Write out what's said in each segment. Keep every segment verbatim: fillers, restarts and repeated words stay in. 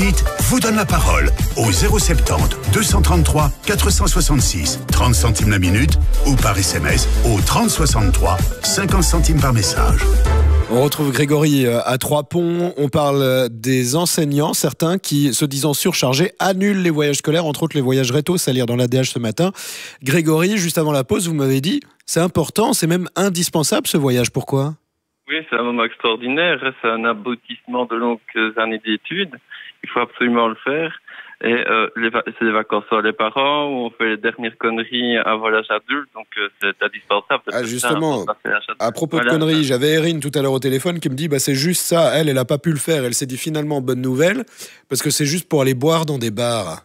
dites vous donne la parole au zéro soixante-dix deux cent trente-trois quatre cent soixante-six, trente centimes la minute ou par S M S au trente soixante-trois, cinquante centimes par message. On retrouve Grégory à Trois-Ponts. On parle des enseignants, certains qui, se disant surchargés, annulent les voyages scolaires, entre autres les voyages rétos, c'est à lire dans l'A D H ce matin. Grégory, juste avant la pause, vous m'avez dit, c'est important, c'est même indispensable ce voyage. Pourquoi ? Oui, c'est un moment extraordinaire, c'est un aboutissement de longues années d'études. Il faut absolument le faire. Et euh, les va- c'est les vacances sur les parents où on fait les dernières conneries avant l'âge adulte, donc euh, c'est indispensable. Ah, justement, ça, à propos voilà. de conneries, j'avais Erin tout à l'heure au téléphone qui me dit bah, c'est juste ça, elle, elle n'a pas pu le faire. Elle s'est dit finalement bonne nouvelle, parce que c'est juste pour aller boire dans des bars.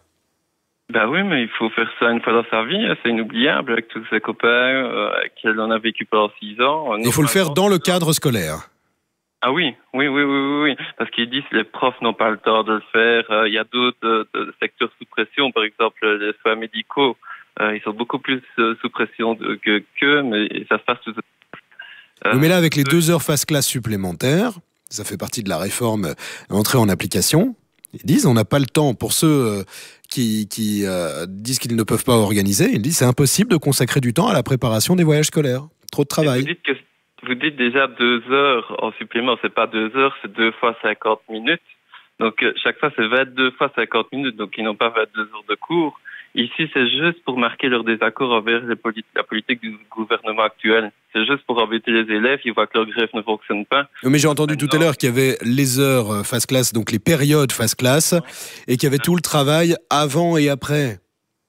Ben oui, mais il faut faire ça une fois dans sa vie, c'est inoubliable avec tous ses copains, euh, qu'elle en a vécu pendant six ans. Il faut le faire dans le cadre scolaire. Ah oui, oui, oui, oui, oui, oui. Parce qu'ils disent que les profs n'ont pas le temps de le faire. Il euh, y a d'autres euh, de secteurs sous pression, par exemple les soins médicaux. Euh, ils sont beaucoup plus euh, sous pression de, que qu'eux, mais ça se passe tout euh, oui, mais là, avec les deux heures face classe supplémentaires, ça fait partie de la réforme entrée en application. Ils disent on n'a pas le temps pour ceux euh, qui, qui euh, disent qu'ils ne peuvent pas organiser. Ils disent c'est impossible de consacrer du temps à la préparation des voyages scolaires. Trop de travail. Et vous dites que Vous dites déjà deux heures en supplément, c'est pas deux heures, c'est deux fois cinquante minutes. Donc euh, chaque fois c'est vingt-deux fois cinquante minutes, donc ils n'ont pas vingt-deux heures de cours. Ici c'est juste pour marquer leur désaccord envers les polit- la politique du gouvernement actuel. C'est juste pour embêter les élèves, ils voient que leur grève ne fonctionne pas. Mais j'ai entendu Maintenant, tout à l'heure qu'il y avait les heures face classe, donc les périodes face classe, et qu'il y avait tout le travail avant et après.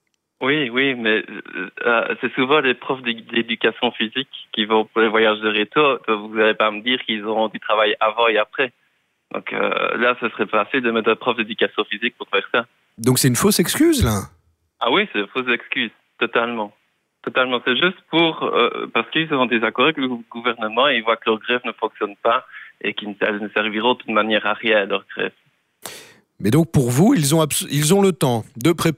Oui, oui, mais euh, c'est souvent les profs d'éducation physique qui vont pour les voyages de réto. Vous n'allez pas me dire qu'ils auront du travail avant et après. Donc euh, là, ce serait facile de mettre un prof d'éducation physique pour faire ça. Donc c'est une fausse excuse, là ? Ah oui, c'est une fausse excuse, totalement. Totalement, c'est juste pour... Euh, parce qu'ils seront désaccord avec le gouvernement et ils voient que leur grève ne fonctionne pas et qu'ils ne serviront de toute manière à rien à leur grève. Mais donc pour vous, ils ont, abs- ils ont le temps de préparer